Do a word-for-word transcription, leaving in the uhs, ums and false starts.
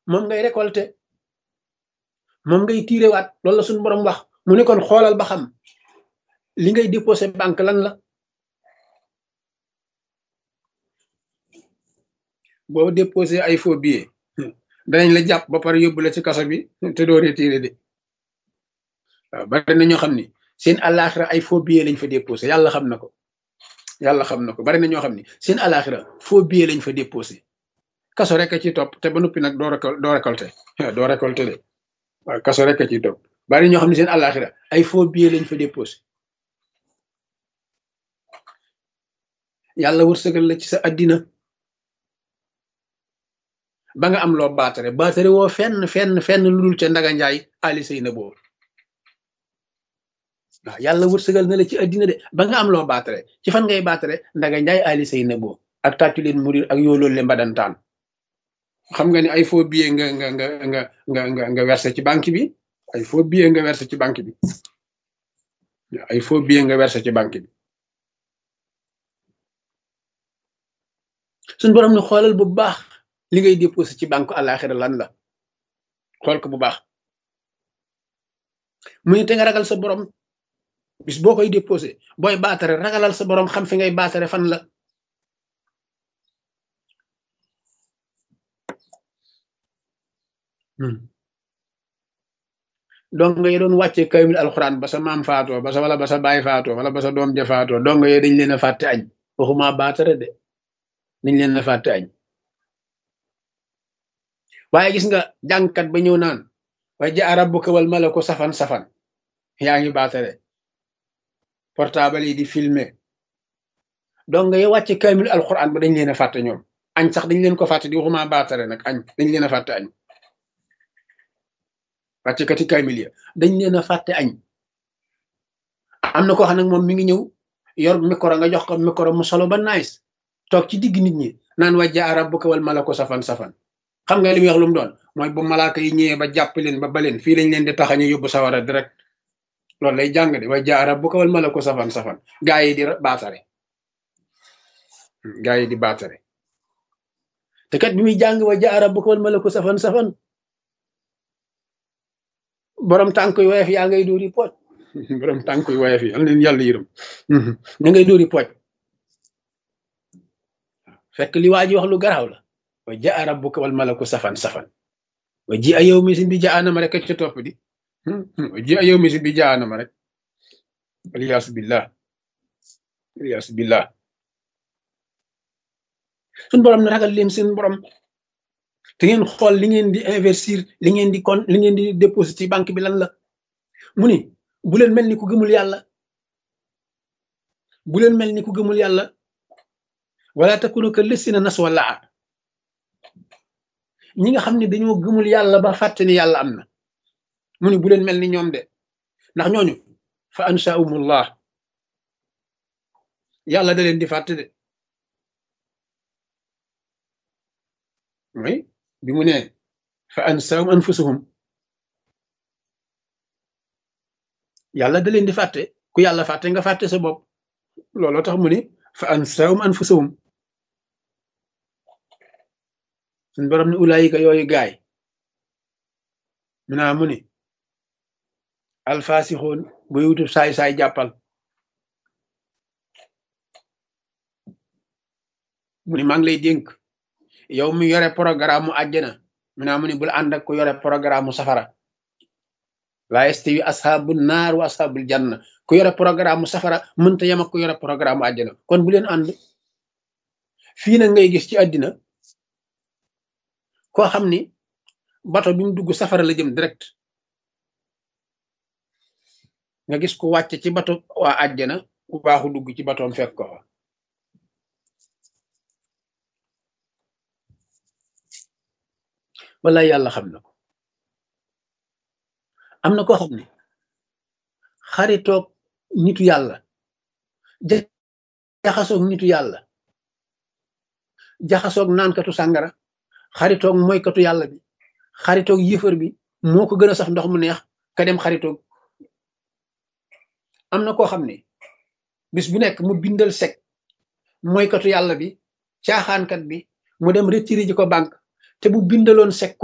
moom ngay récolter moom ngay tiirewaat loolu la suñu borom wax mu ne kon xoolal ba xam li ngay déposé banque lan la boo déposé ay faux billets danañ la jàpp ba pare yóbbu la ci kaso bi te doo retiré de waaw bari na ñoo xam ni seen àllaaxira ay faux billets lañ fa déposé yàlla xam na ko yàlla xam na ko bari na ñoo xam ni seen àllaaxira faux billets lañ fa déposé kaso rek a ci topp te ba noppi nag doo récol doo récolté doo récolté de waaw kaso rek a ci topp bari ñoo xam ne seen àllaaxira ay faux billets lañ fa déposé yàlla wërsëgal la ci sa addina ba nga am loo baatare baatare woo fenn fenn fenn lu dul ca Ndaga Njaay Ali Sey na boobu waaw yàlla wërsëgal na la ci addina de ba nga am loo baatare ci fan ngay baatare Ndaga Njaay Ali Sey na boobu ak tàccu leen murir ak yooloolu le mbadantaan xam nga ni ay faux billets nga nga nga nga nga nga nga versé ci banque bi ay faux billets nga versé ci banque bi ay faux billets nga versé ci banque bi suñu borom ne xoolal bu baax li ngay déposé ci banque àllaaxira lan la xool ko bu baax mu ne te nga ragal sa borom bis boo koy déposé booy baatare ragalal sa borom xam fi ngay baatare fan la donc nga doon wàcce kaamil alxuraan ba sa maam faatoo ba sa wala ba sa baay faatoo wala ba sa doom ja faatoo donc yooyu dañ leen a fàtte añ waxuma baatare de dañ leen a fàtte añ waaye gis nga jàngkat ba ñëw naan wa jaa rabbuka wal malaku safan safan yaa ngi baatare portable yi di filmer donc nga wàcce kaamil alxuraan ba dañ leen a fàtte ñoom añ sax dañ leen ko fàtte di waxuma baatare nag añ dañ leen a fàtte añ wàcce kati kaamil ya dañ leen a fàtte añ am na koo xam nag moom mi ngi ñëw yor micro nga jox ko micro mu solo ba nice toog ci digg nit ñi naan wa jaa rabbuka wal malaku safan safan xam nga li muy wax lu mu doon mooy bu malaaka yi ñëwee ba jàpp leen ba baleen fii lañ leen di taxañu yóbbu sawara direct loolu lay jàng de wa jaa rabbuka wal malaku safan safan gaa yi di baatare gaa yi di baatare te kat bi muy jàng wa jaa rabbuka wal malaku safan safan borom tànk yu woyof yaa ngay dóori pooj borom tànk yu woyof yi am leen yàlla yërëm ña ngay dóori pooj fekk li waa ji wax lu garaaw la wa jaa rabbuka wal malaku safan safan wa ji a yow misin bi jaanama rek ca topp di wa ji a yow misin bi jaanama rek aliyaasu billah aliyaasu billah suñ borom ne ragal leen seen borom te ngeen xool li ngeen di investir li ngeen di kon li ngeen di déposer ci banque bi lan la mu ni bu leen mel ni ku gëmul yàlla bu leen mel ni ku gëmul yàlla wala takunu ka lësina nas wala ñi nga xam ne dañoo gëmul yàlla ba fàtte ni yàlla am na mu ni bu leen mel ni ñoom de ndax ñooñu fa ansaahumullah yàlla da leen di fàtte de mooy bi mu ne fa ansaahum anfusahum yàlla da leen di fàtte ku yàlla fàtte nga fàtte sa bopp looloo tax mu ne fa ansaahum anfusahum suñ borom ne ulaayika yooyu gaay mu naa mu ne alfaasixoon boy wutub saay-saay jàppal mu ne maa ngi lay dénk yow mi yore programme mu àjjana mu naa mu ne bul ànd ak ku yore programme mu safara laa yastawi ashabu naar wa ashabul janna ku yore programme mu safara mënta yem ak ku yore programme mu àjjana kon bu leen ànd fii nag ngay gis ci àddina koo xam ni bato bi mu dugg safara la jëm direct nga gis ku wàcc ci bato waa àjjana ku baaxu dugg ci batoom fekk ko fa wala yàlla xam na ko am na koo xam ne xaritoog nitu yàlla jaxasoog nitu yàlla jaxasoog naankatu sàngara xaritoog mooykatu yàlla bi xaritoog yëfër bi moo ko gën a sax ndox mu neex ka dem xaritoog am na koo xam ne bis bu nekk mu bindal sec mooykatu yàlla bi caaxaankat bi mu dem retiré ji ko banque te bu bindaloon sec